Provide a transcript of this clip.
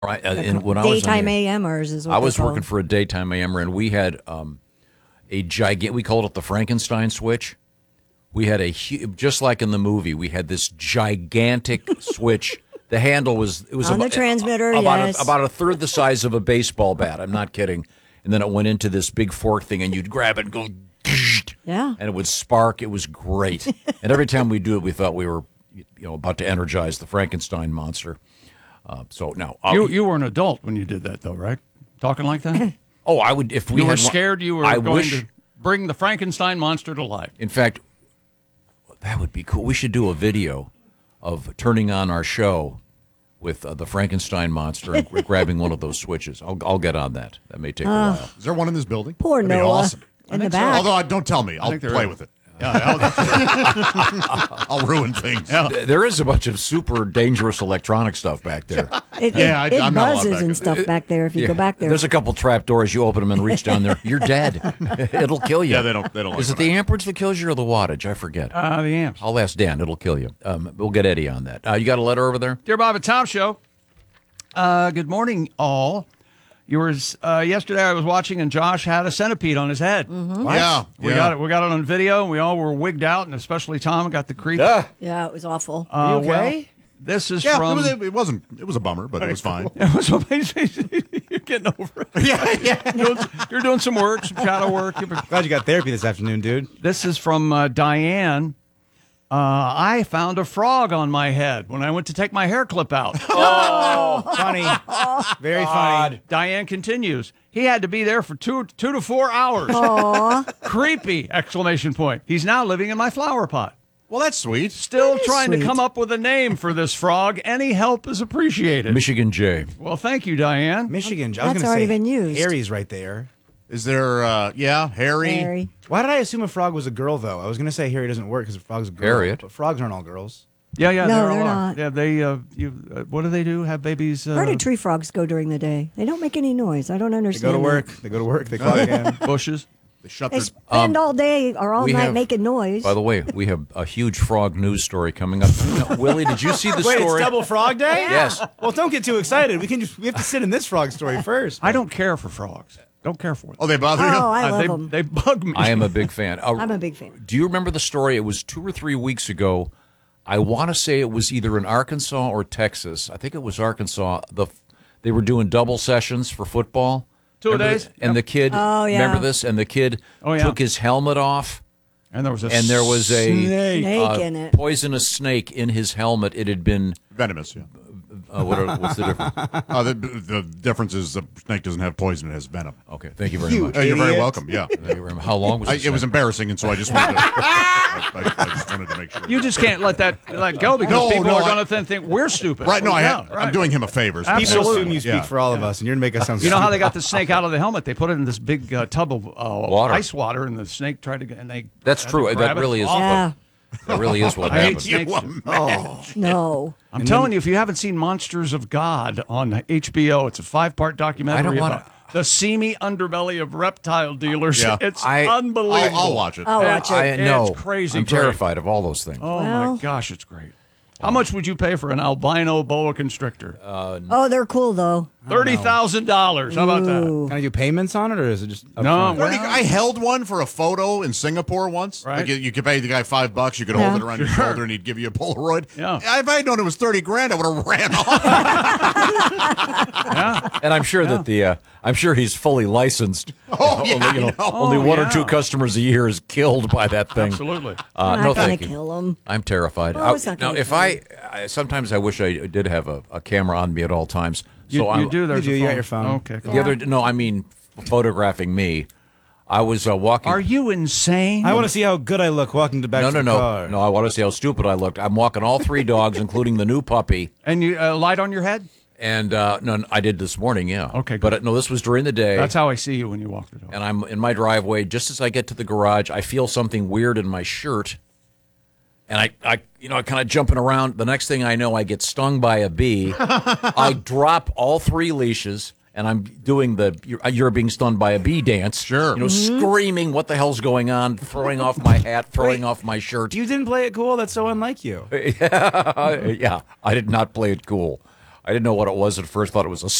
Right, and when I was Daytime AMers is what I was they're working called. for a daytime AMer, and we had a gigantic. We called it the Frankenstein switch. We had just like in the movie. We had this gigantic switch. The handle was On the transmitter, yes. about a third the size of a baseball bat. I'm not kidding. And then it went into this big fork thing, and you'd grab it and go, Yeah. and it would spark. It was great. And every time we do it, we thought we were, about to energize the Frankenstein monster. So now You were an adult when you did that, though, right? Talking like that? Oh, I would if we You were had scared you were going to bring the Frankenstein monster to life. In fact, that would be cool. We should do a video of turning on our show with the Frankenstein monster and grabbing one of those switches. I'll get on that. That may take a while. Is there one in this building? Poor That'd be Noah. awesome. In the back. Although, don't tell me. I'll think there play is. with it. Yeah, I'll ruin things. There is a bunch of super dangerous electronic stuff back there. It I'm not allowed buzzes back and in. stuff back there if you go back there. There's a couple trap doors. You open them and reach down there. You're dead. It'll kill you. Yeah, they don't like Is it when the amperage that kills you or the wattage? I forget. the amps. I'll ask Dan. It'll kill you. We'll get Eddie on that. You got a letter over there? Dear Bob and Tom Show, good morning, all. You were yesterday. I was watching, and Josh had a centipede on his head. Yeah. We got it. We got it on video, and we all were wigged out, and especially Tom got the creep. Yeah, it was awful. Well, this is Yeah, from. it wasn't. It was a bummer, but it was fine. It was amazing. You're getting over it. Yeah. You're doing some work, some shadow work. Glad you got therapy this afternoon, dude. This is from Diane. I found a frog on my head when I went to take my hair clip out. Funny. Very funny. Diane continues. He had to be there for two to 4 hours. Creepy! Exclamation point. He's now living in my flower pot. Well, that's sweet. Still trying to sweet. come up with a name for this frog. Any help is appreciated. Michigan J. Well, thank you, Diane. Michigan. I was That's gonna already say been used. Harry's right there. Is there? Harry. Harry. Why did I assume a frog was a girl, though? I was going to say Harry doesn't work because a frog's a girl. Harriet. But frogs aren't all girls. Yeah, No, there they're are. not. Yeah, they. What do they do? Have babies? Where do tree frogs go during the day? They don't make any noise. I don't They understand. go to that. work. They go to work. They clock in. bushes. They shut They their. spend all day or all we night have- making noise. By the way, we have a huge frog news story coming up. Willie, did you see the Wait, story? it's Double Frog Day? Yes. Well, don't get too excited. We have to sit in this frog story first. I don't care for frogs. Don't care for them. Oh, they bother you? Oh, I love they, them. they bug me. I am a big fan. I'm a big fan. Do you remember the story? It was 2 or 3 weeks ago. I want to say it was either in Arkansas or Texas. I think it was Arkansas. They were doing double sessions for football. 2 Remember days. this? And the kid, Oh, yeah. remember this? And the kid Oh, yeah. took his helmet off, And there was a and there was a snake. Snake in it. poisonous snake in his helmet. It had been, Venomous. Yeah. what's the difference? The difference is the snake doesn't have poison; it has venom. Okay, thank you very much. You're very Idiot. welcome. Yeah. Thank you very much. How long was It was embarrassing, and so I just wanted to. I just wanted to make sure. You just can't let that go because No, people no, are I- going to think we're stupid. Right? No, Yeah, I'm doing him a favor. People Absolutely. assume you speak Yeah. for all of us, and you're going to make us sound You know how they stupid. got the snake out of the helmet? They put it in this big tub of Water. ice water, and the snake tried to get. And they. That's had to true. That grab it. really is. Awful. Yeah. That really is what I hate happened. snakes. No. I'm telling you, if you haven't seen Monsters of God on HBO, it's a 5-part documentary I don't wanna- about the seamy underbelly of reptile dealers. Yeah. It's I- unbelievable. I'll watch it. I'll watch it. I know. It's crazy. I'm great. terrified of all those things. Oh Well- my gosh, it's great. How much would you pay for an albino boa constrictor? Oh, they're cool though. $30,000. How about that? Ooh. Can I do payments on it, or is it just No, upfront? well- I held one for a photo in Singapore once. Right. Like you could pay the guy $5. You could Yeah. hold it around your shoulder, and he'd give you a Polaroid. Yeah. If I had known it was $30,000, I would have ran off. And I'm sure that I'm sure he's fully licensed. Oh, yeah, only, I know. only one or yeah. two customers a year is killed by that thing. Absolutely. I'm No, not gonna thank you. kill them. I'm terrified. Oh, it's not Now, gonna if kill I sometimes I wish I did have a camera on me at all times. So You do. There's You do, a you got phone. your phone. Okay. Cool. The other, no, I mean photographing me. I was walking. Are you insane? I want to see how good I look walking back to the car. No. I want to see how stupid I looked. I'm walking all 3 dogs, including the new puppy. And you light on your head? And no, I did this morning. Yeah. Okay, But good. no, this was during the day. That's how I see you when you walk the dog. And I'm in my driveway. Just as I get to the garage, I feel something weird in my shirt, and I kind of jumping around. The next thing I know, I get stung by a bee. I drop all 3 leashes, and I'm doing the you're being stung by a bee dance. Sure. Screaming, "What the hell's going on?" Throwing off my hat, throwing off my shirt. You didn't play it cool? That's so unlike you. Yeah, I did not play it cool. I didn't know what it was at first. Thought it was a